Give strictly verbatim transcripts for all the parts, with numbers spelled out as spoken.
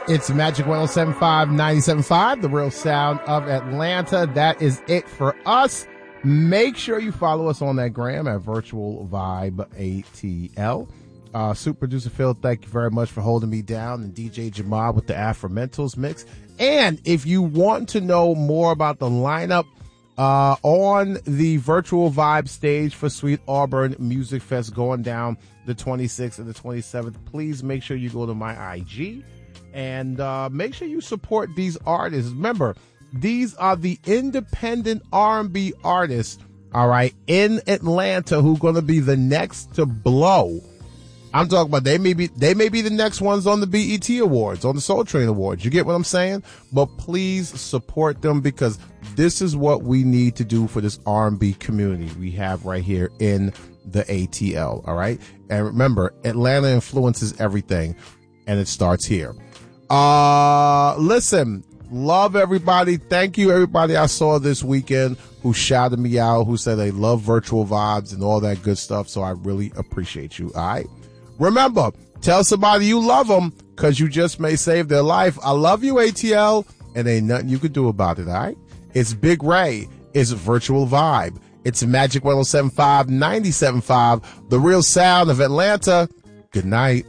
It's Magic one oh seven point five, ninety-seven point five, the real sound of Atlanta. That is it for us. Make sure you follow us on that gram at Virtual Vibe A T L. Uh, Super Producer Phil, thank you very much for holding me down, and D J Jamal with the Afromentals mix. And if you want to know more about the lineup uh, on the Virtual Vibe stage for Sweet Auburn Music Fest going down the twenty-sixth and the twenty-seventh, please make sure you go to my I G. And uh, make sure you support these artists. Remember, these are the independent R and B artists, all right, in Atlanta who are going to be the next to blow. I'm talking about they may be they may be the next ones on the B E T Awards, on the Soul Train Awards. You get what I'm saying? But please support them, because this is what we need to do for this R and B community we have right here in the A T L, all right? And remember, Atlanta influences everything, and it starts here. Uh, listen, love everybody. Thank you, everybody I saw this weekend who shouted me out, who said they love Virtual Vibes and all that good stuff. So I really appreciate you. All right. Remember, tell somebody you love them, because you just may save their life. I love you, A T L, and ain't nothing you can do about it. All right. It's Big Ray. It's Virtual Vibe. It's Magic one oh seven point five, ninety-seven point five, the real sound of Atlanta. Good night.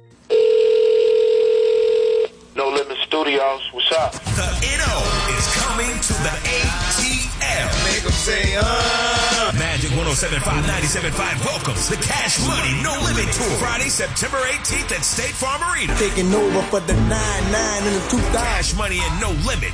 Studios, what's up? The N O is coming to the A T L. Make them say, uh. Magic one oh seven point five, ninety-seven point five welcomes the Cash Money No Limit Tour. Friday, September eighteenth at State Farm Arena. Taking over for the nine nine and the two thousand. Cash Money and No Limit